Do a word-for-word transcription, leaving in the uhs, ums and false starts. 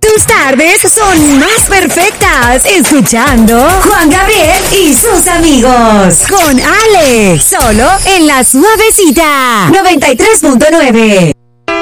tus tardes son más perfectas escuchando Juan Gabriel y sus amigos con Ale, solo en La Suavecita noventa y tres punto nueve.